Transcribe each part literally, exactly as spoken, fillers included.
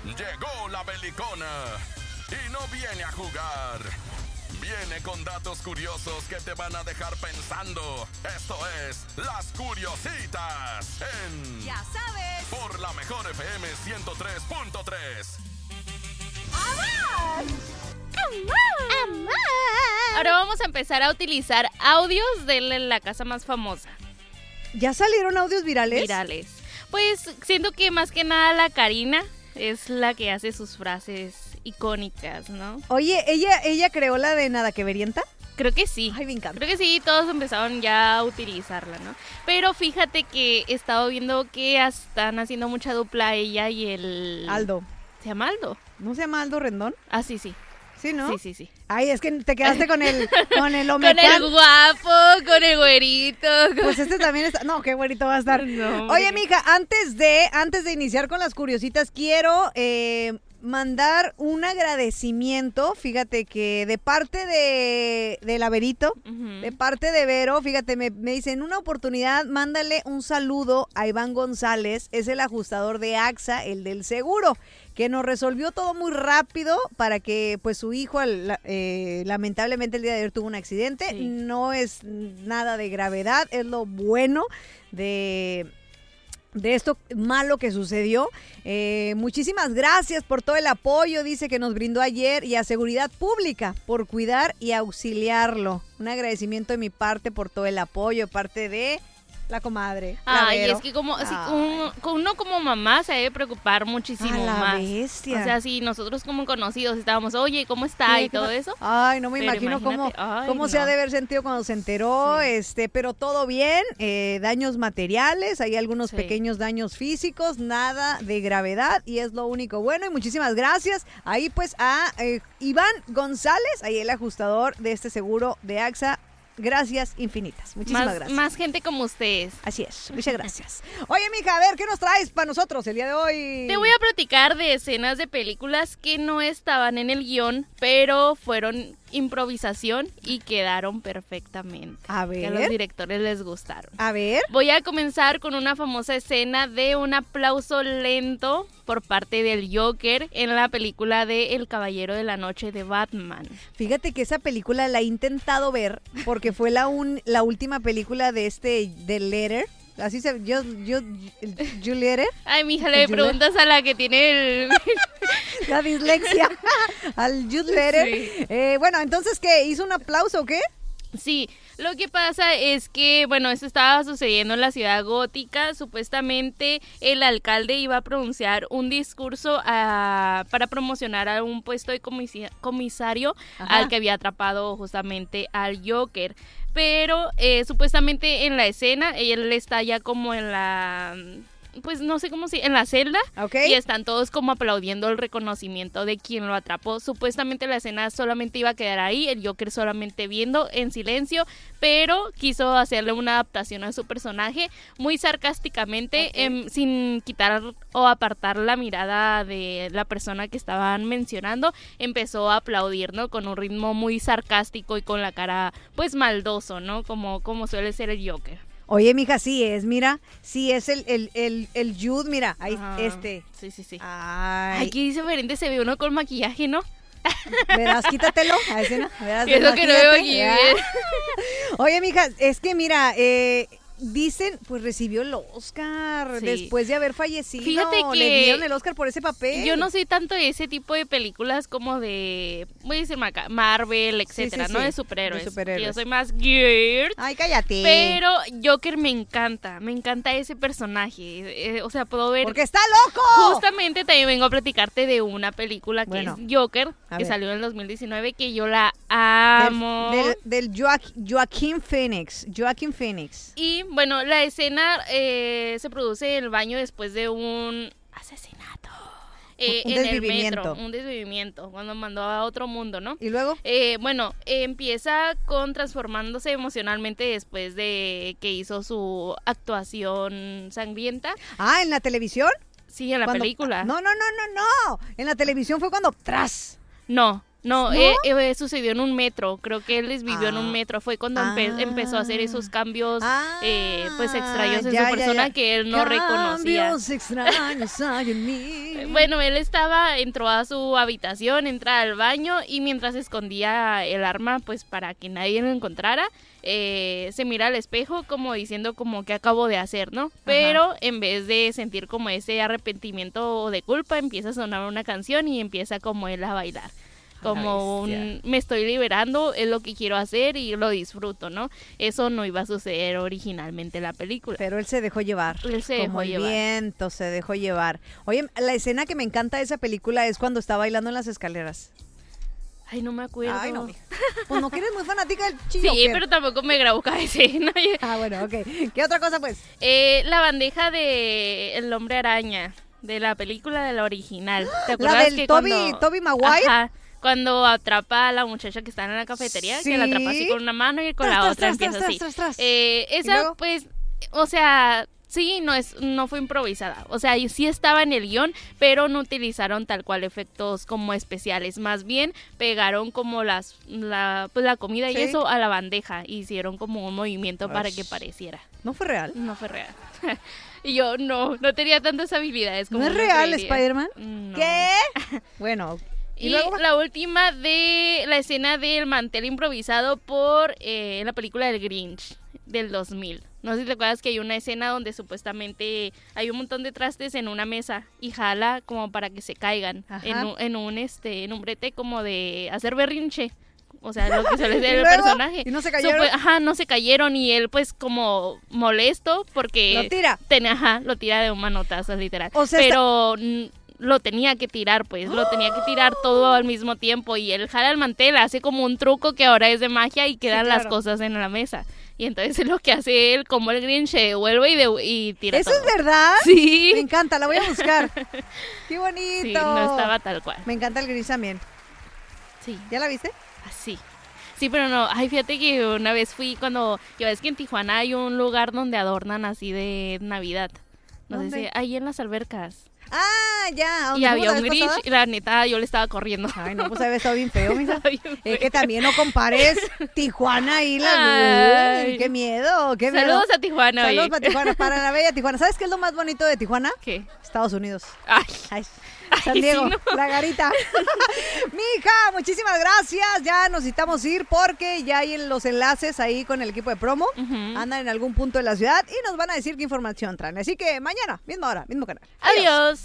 Llegó la belicona y no viene a jugar. Viene con datos curiosos que te van a dejar pensando. Esto es Las Curiositas en... Ya sabes. Por la mejor F M ciento tres punto tres. ¡Amar! ¡Amar! Ahora vamos a empezar a utilizar audios de la casa más famosa. ¿Ya salieron audios virales? Virales. Pues siento que más que nada la Karina es la que hace sus frases icónicas, ¿no? Oye, ¿ella, ella creó la de Nada que Verienta? Creo que sí. Ay, me encanta. Creo que sí, todos empezaron ya a utilizarla, ¿no? Pero fíjate que he estado viendo que están haciendo mucha dupla ella y el... Aldo. ¿Se llama Aldo? ¿No se llama Aldo Rendón? Ah, sí, sí. Sí, ¿no? Sí, sí, sí. Ay, es que te quedaste con el con el Con Omecán. el guapo, con el güerito. Con... Pues este también está... No, qué güerito va a estar. No, Oye, hombre. mija, antes de, antes de iniciar con las curiositas, quiero eh, mandar un agradecimiento, fíjate que de parte de, de Laverito, Uh-huh. de parte de Vero, fíjate, me, me dice, en una oportunidad, mándale un saludo a Iván González, es el ajustador de AXA, el del seguro, que nos resolvió todo muy rápido para que pues su hijo al- eh, lamentablemente el día de ayer tuvo un accidente. Sí. No es nada de gravedad, es lo bueno de... de esto malo que sucedió. Eh, muchísimas gracias por todo el apoyo, dice que nos brindó ayer, y a Seguridad Pública por cuidar y auxiliarlo. Un agradecimiento de mi parte por todo el apoyo, de parte de la comadre. la Ay, Vero. es que como, así, Ay. como- con uno como mamá se debe preocupar muchísimo A la más. bestia. O sea, si nosotros como conocidos estábamos, oye, ¿cómo está? Sí, y todo eso. Ay, no me Pero imagino cómo, imagínate, ay, cómo se no. ha de haber sentido cuando se enteró, Sí. este, pero todo bien, eh, daños materiales, hay algunos Sí. pequeños daños físicos, nada de gravedad, y es lo único bueno, y muchísimas gracias ahí pues a eh, Iván González, ahí el ajustador de este seguro de AXA. Gracias infinitas, muchísimas Más, gracias. más gente como ustedes. Así es, muchas gracias. Oye, mija, a ver, ¿qué nos traes para nosotros el día de hoy? Te voy a platicar de escenas de películas que no estaban en el guión, pero fueron improvisación y quedaron perfectamente. A Que a ver. los directores les gustaron. A ver. Voy a comenzar con una famosa escena de un aplauso lento por parte del Joker en la película de El Caballero de la Noche de Batman. Fíjate que esa película la he intentado ver porque fue la un, la última película de este de Letter. Así se yo yo you Letter, Ay, mija, le ¿El preguntas a la que tiene el... la dislexia al Jude Letter. Sí. Eh, bueno, entonces ¿qué? ¿Hizo un aplauso o qué? Sí, lo que pasa es que, bueno, esto estaba sucediendo en la ciudad gótica. Supuestamente el alcalde iba a pronunciar un discurso a- para promocionar a un puesto de comisi- comisario Ajá. al que había atrapado justamente al Joker. Pero eh, supuestamente en la escena, él está ya como en la... pues no sé cómo si, en la celda, ¿Ok? y están todos como aplaudiendo el reconocimiento de quien lo atrapó. Supuestamente la escena solamente iba a quedar ahí, el Joker solamente viendo en silencio, pero quiso hacerle una adaptación a su personaje muy sarcásticamente, Ok. em, sin quitar o apartar la mirada de la persona que estaban mencionando. Empezó a aplaudir, ¿no? Con un ritmo muy sarcástico y con la cara pues maldoso, ¿no? Como, como suele ser el Joker. Oye, mija, sí es, mira, sí es el el el, el Jude, mira, ahí Ajá. este. Sí, sí, sí. Ay, Ay, qué diferente se ve uno con maquillaje, ¿no? verás, quítatelo, a ese no, verás, Es lo que no veo desmaquíllate. aquí Ya. bien. Oye, mija, es que mira, eh, dicen, pues recibió el Oscar Sí. después de haber fallecido. Fíjate Le que dieron el Oscar por ese papel. Yo no soy tanto de ese tipo de películas como de, voy a decir Maca- Marvel, etcétera, sí, ¿no? sí, De superhéroes. de superhéroes. Yo soy más geared. Ay, cállate. Pero Joker me encanta, me encanta ese personaje. eh, o sea, puedo ver... Porque está loco. Justamente también vengo a platicarte de una película que Bueno, es Joker, a que ver. salió en el dos mil diecinueve, que yo la Del, amo. del, del Joaqu- Joaquín Phoenix. Joaquín Phoenix. Y bueno, la escena eh, se produce en el baño después de un asesinato. Eh, Un en el desvivimiento. metro, un desvivimiento, cuando mandó a otro mundo, ¿no? ¿Y luego? Eh, bueno, eh, empieza con transformándose emocionalmente después de que hizo su actuación sangrienta. Ah, ¿en la televisión? Sí, en la Cuando- película. No, no, no, no, no. En la televisión fue cuando tras. No, No, ¿No? eh, eh, sucedió en un metro, creo que él les vivió Ah. en un metro, fue cuando empe- Ah. empezó a hacer esos cambios Ah, eh, pues extraños en ya, su ya, persona ya. que él no reconocía. Cambios extraños hay en mí. Bueno, él estaba, entró a su habitación, entra al baño y mientras escondía el arma, pues para que nadie lo encontrara, eh, se mira al espejo como diciendo como que acabo de hacer, ¿no? Pero en vez de sentir como ese arrepentimiento o de culpa, empieza a sonar una canción y empieza como él a bailar. Como un, me estoy liberando, es lo que quiero hacer y lo disfruto, ¿no? Eso no iba a suceder originalmente en la película. Pero él se dejó llevar. Él se como dejó el llevar. viento se dejó llevar. Oye, la escena que me encanta de esa película es cuando está bailando en las escaleras. Ay, no me acuerdo. Ay, no, mija. Pues no que eres muy fanática del chillo. Sí, pero tampoco me grabó cada escena. Ah, bueno, ok. ¿Qué otra cosa, pues? Eh, la bandeja de El Hombre Araña, de la película de la original. ¿Te La acuerdas del que Toby, cuando... Toby Maguire. Ajá, cuando atrapa a la muchacha que está en la cafetería, Sí. que la atrapa así con una mano y con Tras, la tras, otra tras, empieza tras, así. tras, tras, tras. Eh, ¿Y esa, luego? pues, o sea... Sí, no es, no fue improvisada. O sea, sí estaba en el guión, pero no utilizaron tal cual efectos como especiales. Más bien pegaron como las, la, pues la comida Sí. y eso a la bandeja. Hicieron como un movimiento para Ush. que pareciera. ¿No fue real? No fue real. Y yo no, no tenía tantas habilidades como ¿No es uno real creería. Spider-Man? No. ¿Qué? Bueno. ¿Y, Y luego? la última de la escena del mantel improvisado por eh, la película del Grinch del dos mil. No sé si te acuerdas que hay una escena donde supuestamente hay un montón de trastes en una mesa y jala como para que se caigan Ajá. en un, en un este en un brete como de hacer berrinche. O sea, lo que suele ¿Y ser el luego? personaje. ¿Y no se cayeron? Supu- ajá, no se cayeron y él pues como molesto porque Lo tira. tenía, ajá, lo tira de un manotazo literal. O sea, Pero mm, lo tenía que tirar, pues, lo tenía que tirar todo al mismo tiempo y él jala el mantel, hace como un truco que ahora es de magia y quedan Sí, las claro. cosas en la mesa. Y entonces lo que hace él, como el Grinch, se devuelve y, de- y tira ¿Eso todo. es verdad? Sí. Me encanta, la voy a buscar. ¡Qué bonito! Sí, no estaba tal cual. Me encanta el gris también. Sí, ¿Ya la viste? así. Sí, pero no, ay, fíjate que una vez fui cuando, ya ves que en Tijuana hay un lugar donde adornan así de Navidad. No sé ¿Dónde? si, ahí en las albercas. Ah, ya. ¿a dónde Y fuimos había la un vez Grinch pasada? y la neta yo le estaba corriendo. Ay, no, pues había estado bien feo, mija. Estaba bien Es feo. que también no compares Tijuana y la... Ay. Uy, ¡qué miedo! ¡Qué miedo! Saludos a Tijuana. Saludos oye. para Tijuana, para la bella Tijuana. ¿Sabes qué es lo más bonito de Tijuana? ¿Qué? Estados Unidos. Ay, Ay, Ay, San sí, Diego, no. la garita. Mija, muchísimas gracias. Ya nos necesitamos ir porque ya hay en los enlaces ahí con el equipo de promo. Ujú. Andan en algún punto de la ciudad y nos van a decir qué información traen. Así que mañana, misma hora, mismo canal. adiós.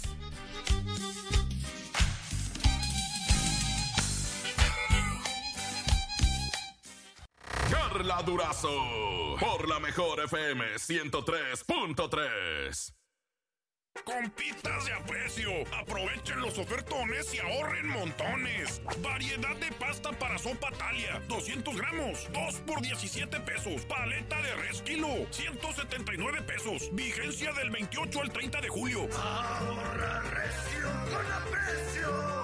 Carla Durazo por la mejor F M ciento tres punto tres. Compitas de aprecio, aprovechen los ofertones y ahorren montones. Variedad de pasta para sopa Talia, doscientos gramos, dos por diecisiete pesos. Paleta de res kilo, ciento setenta y nueve pesos. Vigencia del veintiocho al treinta de julio. Ahorra recio con aprecio.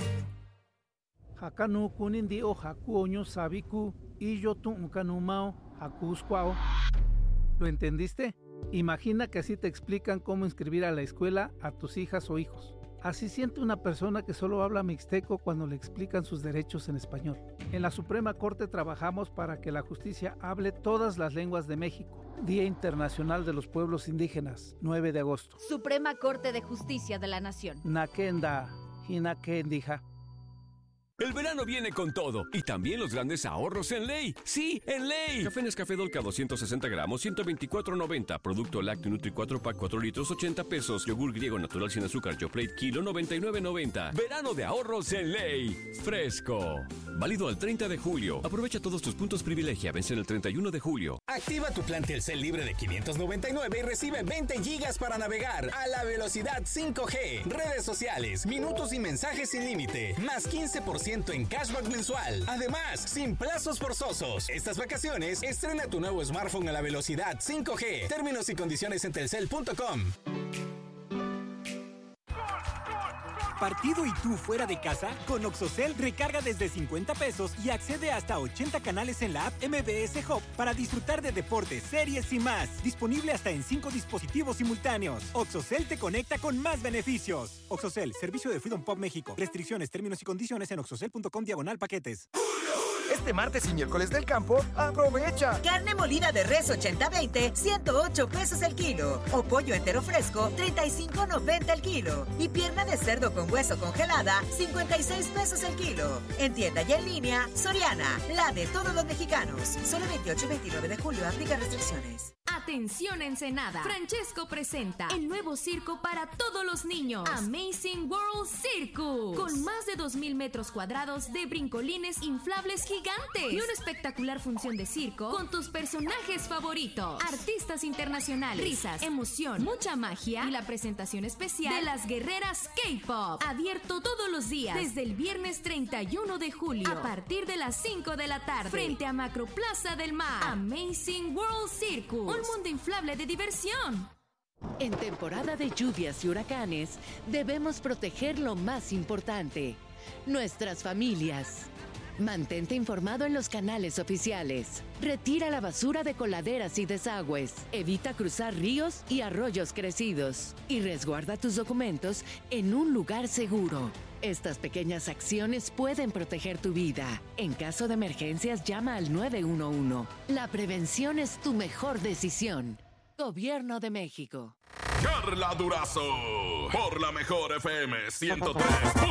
Hakanu kunindi o haku oño sabiku y yo tu unkanumao hakuskwao. ¿Lo entendiste? Imagina que así te explican cómo inscribir a la escuela a tus hijas o hijos. Así siente una persona que solo habla mixteco cuando le explican sus derechos en español. En la Suprema Corte trabajamos para que la justicia hable todas las lenguas de México. Día Internacional de los Pueblos Indígenas, nueve de agosto. Suprema Corte de Justicia de la Nación. Nakenda, hinakendija. El verano viene con todo y también los grandes ahorros en Ley. ¡Sí, en Ley! Café Nescafé Dolca doscientos sesenta gramos, ciento veinticuatro noventa. Producto lácteo Nutri cuatro pack cuatro litros, ochenta pesos. Yogur griego natural sin azúcar Yoplait kilo, noventa y nueve noventa. Verano de ahorros en Ley. Fresco. Válido al treinta de julio. Aprovecha todos tus puntos privilegia. Vencen el treinta y uno de julio. Activa tu plan Telcel libre de quinientos noventa y nueve y recibe veinte gigas para navegar a la velocidad cinco G. Redes sociales, minutos y mensajes sin límite. Más quince por ciento en cashback mensual. Además, sin plazos forzosos. Estas vacaciones, estrena tu nuevo smartphone a la velocidad cinco G. Términos y condiciones en telcel punto com. ¿Partido y tú fuera de casa? Con OXXOCEL recarga desde cincuenta pesos y accede hasta a ochenta canales en la app M B S Hub para disfrutar de deportes, series y más. Disponible hasta en cinco dispositivos simultáneos. OXXOCEL te conecta con más beneficios. OXXOCEL, servicio de Freedom Pop México. Restricciones, términos y condiciones en oxxocel punto com diagonal paquetes. Este martes y miércoles del campo, aprovecha. Carne molida de res ochenta veinte, ciento ocho pesos el kilo. O pollo entero fresco, treinta y cinco noventa el kilo. Y pierna de cerdo con hueso congelada, cincuenta y seis pesos el kilo. En tienda y en línea, Soriana, la de todos los mexicanos. Solo veintiocho y veintinueve de julio, aplica restricciones. Atención Ensenada, Francesco presenta el nuevo circo para todos los niños, Amazing World Circus, con más de dos mil metros cuadrados de brincolines inflables gigantes y una espectacular función de circo con tus personajes favoritos, artistas internacionales, risas, emoción, mucha magia y la presentación especial de las guerreras K-pop, abierto todos los días desde el viernes treinta y uno de julio a partir de las cinco de la tarde frente a Macroplaza del Mar. Amazing World Circus, un mundo inflable de diversión. En temporada de lluvias y huracanes, debemos proteger lo más importante, nuestras familias. Mantente informado en los canales oficiales. Retira la basura de coladeras y desagües. Evita cruzar ríos y arroyos crecidos. Y resguarda tus documentos en un lugar seguro. Estas pequeñas acciones pueden proteger tu vida. En caso de emergencias, llama al nueve uno uno. La prevención es tu mejor decisión. Gobierno de México. Carla Durazo, por la mejor F M ciento tres.